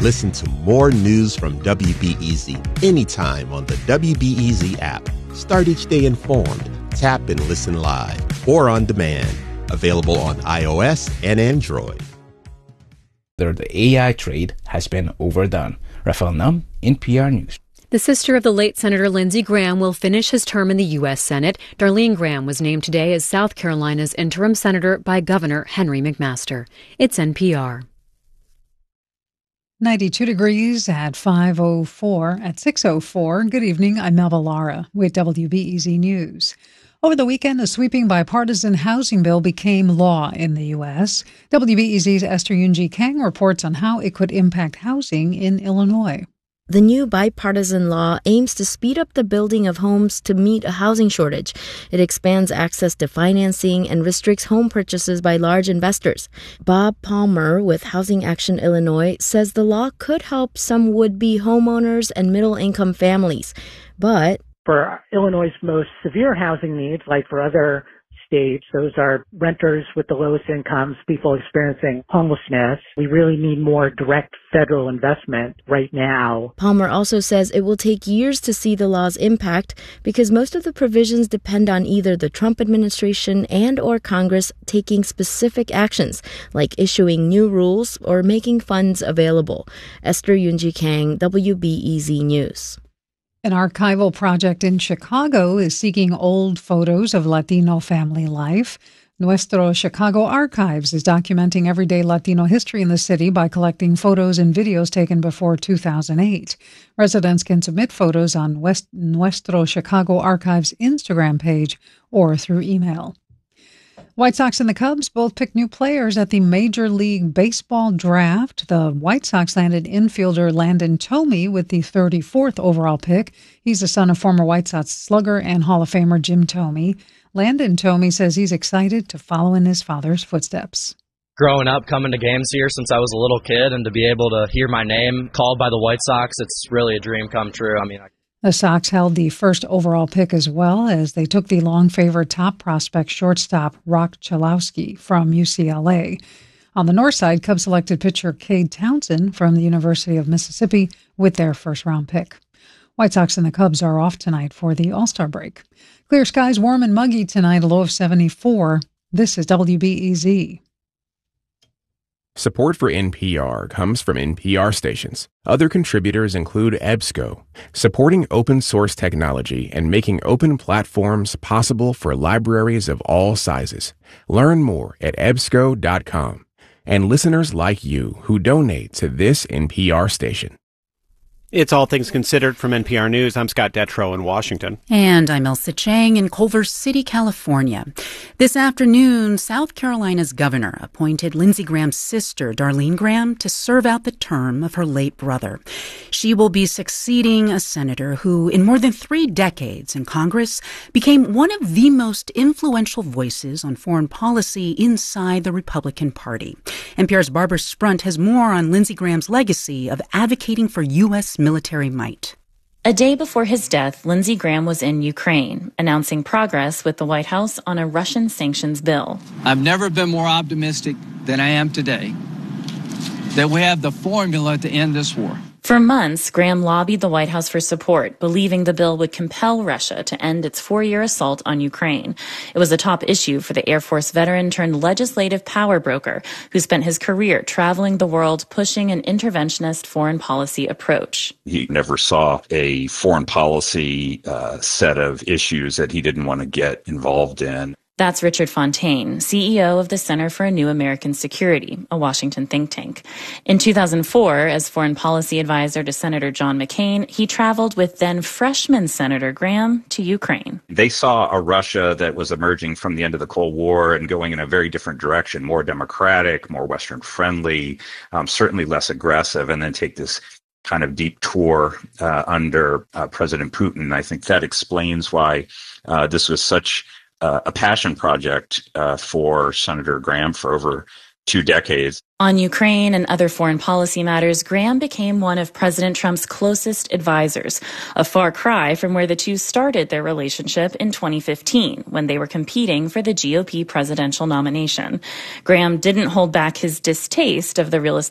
Listen to more news from WBEZ anytime on the WBEZ app. Start each day informed. Tap and listen live or on demand. Available on iOS and Android. The AI trade has been overdone. Rafael Num, NPR News. The sister of the late Senator Lindsey Graham will finish his term in the U.S. Senate. Darlene Graham was named today as South Carolina's interim senator by Governor Henry McMaster. It's NPR. 92 degrees at 5:04. At 6:04, good evening, I'm Melba Lara with WBEZ News. Over the weekend, a sweeping bipartisan housing bill became law in the U.S. WBEZ's Esther Yunji Kang reports on how it could impact housing in Illinois. The new bipartisan law aims to speed up the building of homes to meet a housing shortage. It expands access to financing and restricts home purchases by large investors. Bob Palmer with Housing Action Illinois says the law could help some would-be homeowners and middle-income families. But for Illinois' most severe housing needs, like for other states, those are renters with the lowest incomes, people experiencing homelessness. We really need more direct federal investment right now. Palmer also says it will take years to see the law's impact because most of the provisions depend on either the Trump administration and or Congress taking specific actions, like issuing new rules or making funds available. Esther Yunji Kang, WBEZ News. An archival project in Chicago is seeking old photos of Latino family life. Nuestro Chicago Archives is documenting everyday Latino history in the city by collecting photos and videos taken before 2008. Residents can submit photos on Nuestro Chicago Archives Instagram page or through email. White Sox and the Cubs both picked new players at the Major League Baseball draft. The White Sox landed infielder Landon Thome with the 34th overall pick. He's the son of former White Sox slugger and Hall of Famer Jim Thome. Landon Thome says he's excited to follow in his father's footsteps. Growing up, coming to games here since I was a little kid, and to be able to hear my name called by the White Sox, it's really a dream come true. The Sox held the first overall pick as well as they took the long-favored top prospect shortstop Rock Chalowski from UCLA. On the north side, Cubs selected pitcher Cade Townsend from the University of Mississippi with their first-round pick. White Sox and the Cubs are off tonight for the All-Star break. Clear skies, warm and muggy tonight, a low of 74. This is WBEZ. Support for NPR comes from NPR stations. Other contributors include EBSCO, supporting open source technology and making open platforms possible for libraries of all sizes. Learn more at ebsco.com. And listeners like you who donate to this NPR station. It's All Things Considered from NPR News. I'm Scott Detrow in Washington. And I'm Elsa Chang in Culver City, California. This afternoon, South Carolina's governor appointed Lindsey Graham's sister, Darlene Graham, to serve out the term of her late brother. She will be succeeding a senator who, in more than 3 decades in Congress, became one of the most influential voices on foreign policy inside the Republican Party. NPR's Barbara Sprunt has more on Lindsey Graham's legacy of advocating for U.S. military might. A day before his death, Lindsey Graham was in Ukraine, announcing progress with the White House on a Russian sanctions bill. I've never been more optimistic than I am today that we have the formula to end this war. For months, Graham lobbied the White House for support, believing the bill would compel Russia to end its 4-year assault on Ukraine. It was a top issue for the Air Force veteran turned legislative power broker who spent his career traveling the world pushing an interventionist foreign policy approach. He never saw a foreign policy set of issues that he didn't want to get involved in. That's Richard Fontaine, CEO of the Center for a New American Security, a Washington think tank. In 2004, as foreign policy advisor to Senator John McCain, he traveled with then freshman Senator Graham to Ukraine. They saw a Russia that was emerging from the end of the Cold War and going in a very different direction, more democratic, more Western friendly, certainly less aggressive, and then take this kind of deep tour under President Putin. I think that explains why this was such a passion project for Senator Graham for over 2 decades. On Ukraine and other foreign policy matters, Graham became one of President Trump's closest advisors, a far cry from where the two started their relationship in 2015, when they were competing for the GOP presidential nomination. Graham didn't hold back his distaste of the real estate